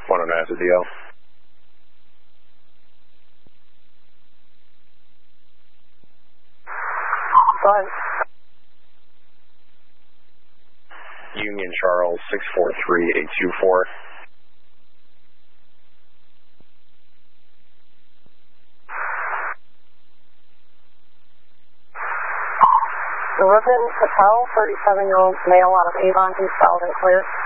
109 is a DL. Go ahead. Union Charles 643824. Reuben Patel, 37-year-old male out of Avon, he's filed and cleared.